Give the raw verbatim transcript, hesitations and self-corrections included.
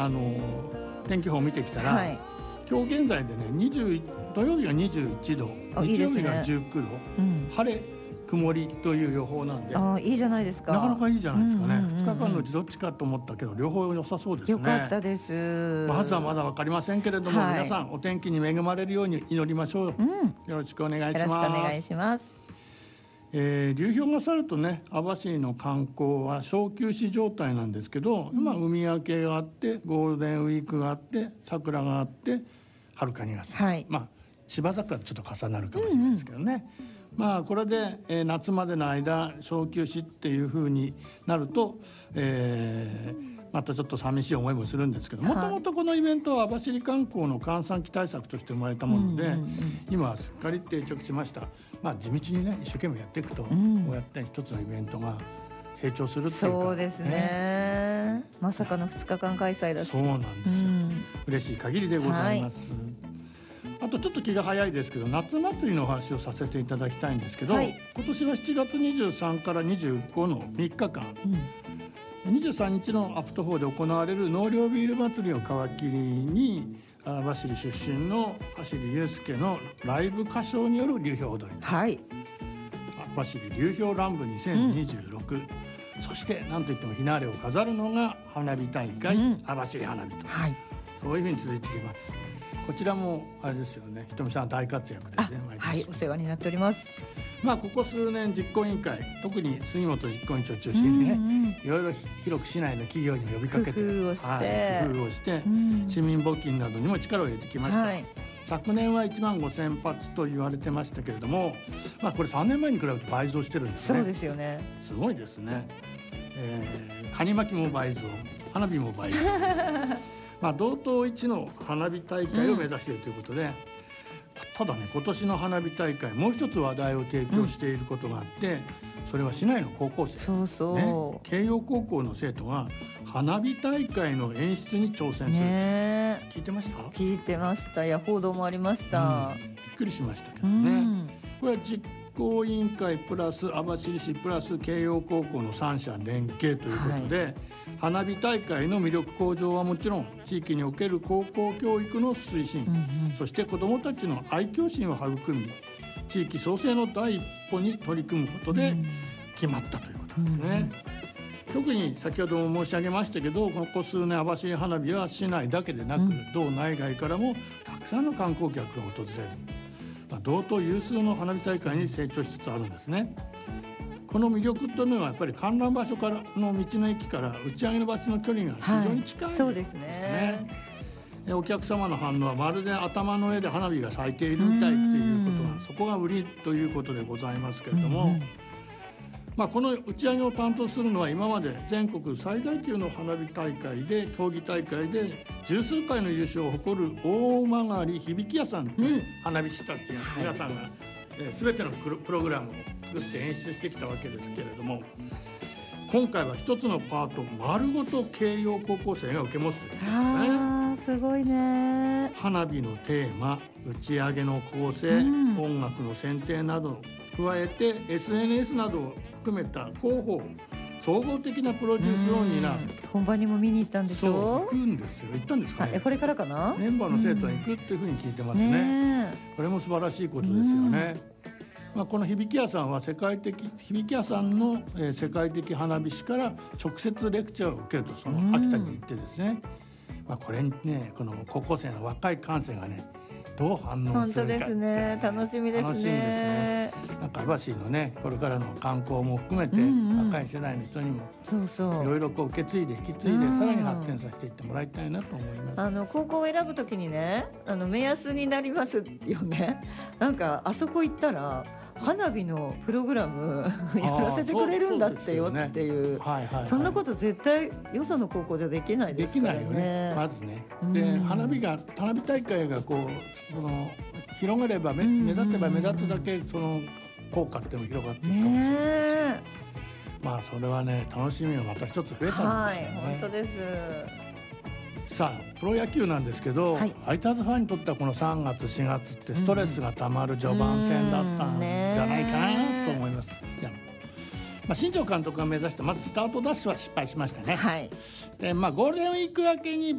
あの天気予報を見てきたら、 はい、 今日現在でねにじゅう土曜日がにじゅういちど、日曜日がじゅうきゅうど、 うん、 晴れ曇りという予報なんで、 あいいじゃないですか。 なかなかいいじゃないですかね、 うんうんうんうん、 ふつかかんのうちどっちかと思ったけど両方良さそうですね。 よかったです。 まずはまだ分かりませんけれども、 はい、 皆さんお天気に恵まれるように祈りましょう、 うん、 よろしくお願いします。 よろしくお願いします。 えー、流氷が去るとね、網走の観光は小休止状態なんですけど、うん、今海明けがあってゴールデンウィークがあって桜があって春カニが咲く、はい、まあ芝桜とちょっと重なるかもしれないですけどね、うんうん、まあこれで、えー、夏までの間小休止っていう風になると、えーまたちょっと寂しい思いもするんですけど、もともとこのイベントは網走観光の閑散期対策として生まれたもので、うんうんうん、今はすっかり定着しました。まあ、地道にね一生懸命やっていくと、うん、こうやって一つのイベントが成長するっていうか、 そうですね、ね、まさかのふつかかん開催だし、 そうなんですよ、うん、嬉しい限りでございます、はい、あとちょっと気が早いですけど夏祭りのお話をさせていただきたいんですけど、はい、今年はしちがつにじゅうさんからにじゅうごのみっかかん、うん、にじゅうさんにちのアプトフォーで行われる納涼ビール祭りを皮切りに網走出身の走祐介のライブ歌唱による流氷踊り、はい、網走流氷乱舞にせんにじゅうろく、うん、そして何といってもフィナーレを飾るのが花火大会、うん、網走花火と、はい、そういうふうに続いています。こちらもあれですよね、ひとみさん大活躍ですね。毎年、 はい、お世話になっております。 まあ、ここ数年実行委員会、特に杉本実行委員長を中心にね、うんうん、いろいろ広く市内の企業にも呼びかけて工夫をして、はい、 工夫をして、うん、市民募金などにも力を入れてきました、はい、昨年はいちまんごせんぱつと言われてましたけれども、まあ、これさんねんまえに比べて倍増してるんですね。 そうですよね、 すごいですね、えー、カニ巻きも倍増、花火も倍増まあ道東一の花火大会を目指しているということで、うん、ただね、今年の花火大会もう一つ話題を提供していることがあって、うん、それは市内の高校生、 そうそう、 ね、慶応高校の生徒が花火大会の演出に挑戦する、ね、聞いてました？ 聞いてました。いや報道もありました、 うん、びっくりしましたけどね、うん、これは実行委員会プラス網走市プラス慶応高校のさん社連携ということで、はい、花火大会の魅力向上はもちろん地域における高校教育の推進、うんうん、そして子どもたちの愛嬌心を育み地域創生の第一歩に取り組むことで決まったということですね、うんうん、特に先ほども申し上げましたけど、ここ数年網走花火は市内だけでなく、うん、道内外からもたくさんの観光客が訪れる、まあ、道東有数の花火大会に成長しつつあるんですね。この魅力というのはやっぱり観覧場所からの道の駅から打ち上げの場所の距離が非常に近いですね、はい、そうですね。お客様の反応はまるで頭の上で花火が咲いているみたいということが、そこが売りということでございますけれども、うんうん、まあ、この打ち上げを担当するのは今まで全国最大級の花火大会で競技大会で十数回の優勝を誇る大曲響屋さんという花火師たちが皆さんが、はい、えー、全てのプログラムを作って演出してきたわけですけれども、今回は一つのパート丸ごと慶応高校生が受け持つということですね。 あー、すごいね。 花火のテーマ、打ち上げの構成、うん、音楽の選定など加えて エスエヌエス などを含めた広報総合的なプロデュースを担う。 本番にも見に行ったんでしょ。 そう、行くんですよ。行ったんですかね。 これからかな。 メンバーの生徒は行くっていうふうに聞いてますね、ね。これも素晴らしいことですよね。まあ、この響屋さんは世界的響屋さんの、えー、世界的花火師から直接レクチャーを受けると、その秋田に行ってですね、まあ、これにね、この高校生の若い感性がねどう反応するかって、 本当ですね、楽しみですね。 楽しみですね。なんか網走のね、これからの観光も含めて、うんうん、若い世代の人にもいろいろこう受け継いで引き継いで、うん、さらに発展させていってもらいたいなと思います。 あの高校を選ぶときにね、あの目安になりますよね。なんかあそこ行ったら花火のプログラムやらせてくれるんだってよっていう、はいはいはい、そんなこと絶対よその高校じゃできないですからね。 できないよね、まずね。で、花火が花火大会がこうその広がれば 目, 目立てば目立つだけその効果っていうのも広がっていくかもしれないし、ね、まあそれはね、楽しみがまた一つ増えたんですよね。 はい、本当です。 さあプロ野球なんですけど、はい、ファイターズファンにとってはこのさんがつしがつってストレスがたまる序盤戦だったんじゃないかなと思います。いや、まあ、新庄監督が目指してまずスタートダッシュは失敗しましたね、はい。で、まあ、ゴールデンウィーク明けに